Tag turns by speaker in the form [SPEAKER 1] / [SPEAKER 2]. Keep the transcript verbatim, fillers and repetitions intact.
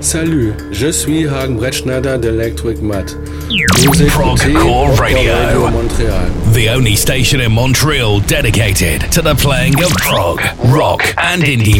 [SPEAKER 1] Salut, je suis Hagen Brettschneider d'Electric Mat. Vous
[SPEAKER 2] Prog
[SPEAKER 1] écoutez
[SPEAKER 2] Core Radio,
[SPEAKER 1] Radio Montréal.
[SPEAKER 2] the only station in Montreal dedicated to the playing of prog, rock and indie